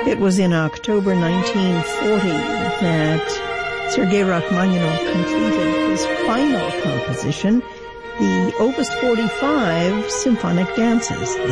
It was in October 1940 that Sergei Rachmaninoff completed his final composition, the Opus 45 Symphonic Dances.